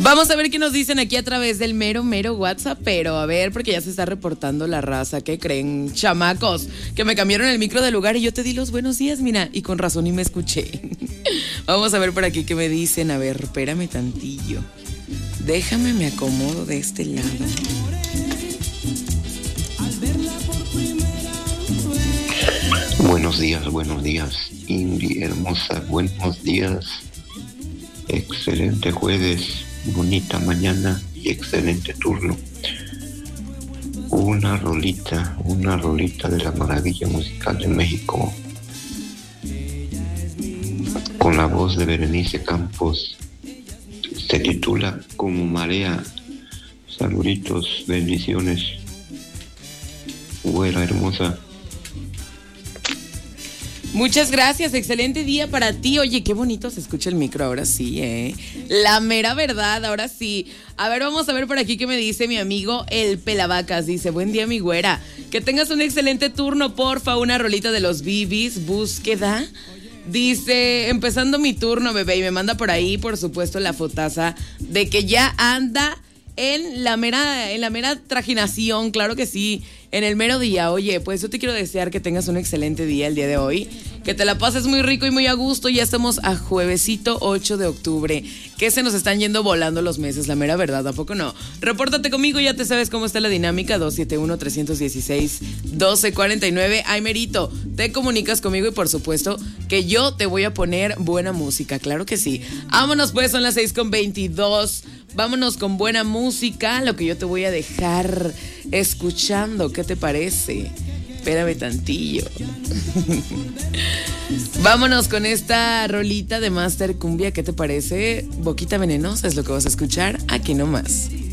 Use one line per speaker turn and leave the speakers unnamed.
Vamos a ver qué nos dicen aquí a través del mero WhatsApp, pero a ver, porque ya se está reportando la raza. ¿Qué creen, chamacos? Que me cambiaron el micro de lugar y yo te di los buenos días, mira, y con razón y me escuché. Vamos a ver por aquí qué me dicen. A ver, espérame tantillo. Déjame, me acomodo de este lado.
Buenos días, Indy hermosa, buenos días. Excelente jueves, bonita mañana y excelente turno. Una rolita de la maravilla musical de México, con la voz de Berenice Campos. Se titula Como Marea. Saluditos, bendiciones, güera hermosa.
Muchas gracias, excelente día para ti. Oye, qué bonito se escucha el micro ahora sí, La mera verdad, ahora sí. A ver, vamos a ver por aquí qué me dice mi amigo el Pelavacas. Dice, buen día mi güera, que tengas un excelente turno, porfa, una rolita de los Bibis, búsqueda. Dice, empezando mi turno, bebé, y me manda por ahí, por supuesto, la fotaza de que ya anda en la mera trajinación, claro que sí, en el mero día. Oye, pues yo te quiero desear que tengas un excelente día el día de hoy, que te la pases muy rico y muy a gusto. Ya estamos a juevesito 8 de octubre, que se nos están yendo volando los meses, la mera verdad, ¿a poco no? Repórtate conmigo, ya te sabes cómo está la dinámica, 271-316-1249. Ay, merito, te comunicas conmigo y por supuesto que yo te voy a poner buena música, claro que sí. Vámonos pues, son las 6:22. Vámonos con buena música, lo que yo te voy a dejar escuchando. ¿Qué te parece? Espérame tantillo. Vámonos con esta rolita de Master Cumbia. ¿Qué te parece? Boquita venenosa es lo que vas a escuchar aquí nomás.